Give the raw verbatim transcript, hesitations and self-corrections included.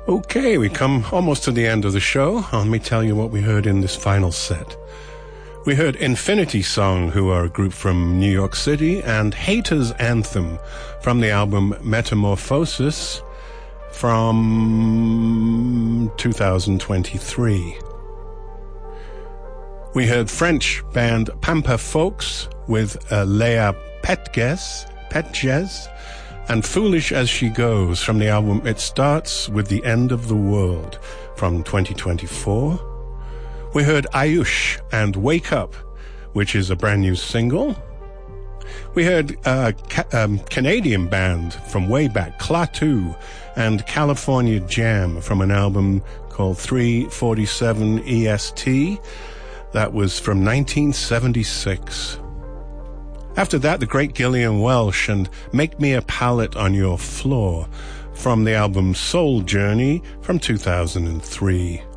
Okay, we come almost to the end of the show. Let me tell you what we heard in this final set. We heard Infinity Song, who are a group from New York City, and Haters Anthem from the album Metamorphosis from two thousand twenty-three. We heard French band Pampa Folks with uh, Léa Petges, Petges, and Foolish As She Goes from the album It Starts With the End of the World from twenty twenty-four. We heard Ayush and Wake Up, which is a brand new single. We heard a ca- um, Canadian band from way back, Klaatu, and California Jam from an album called three forty-seven E S T. That was from nineteen seventy-six. After that, the great Gillian Welsh and Make Me a Palette on Your Floor from the album Soul Journey from two thousand three.